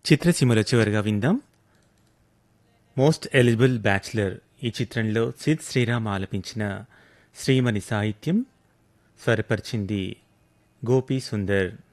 చిత్రసీమలో చివరిగా విందాం మోస్ట్ ఎలిజిబుల్ బ్యాచ్లర్ ఈ చిత్రంలో సిద్ శ్రీరామ్ ఆలపించిన శ్రీమణి సాహిత్యం స్వరపరిచింది గోపీ సుందర్.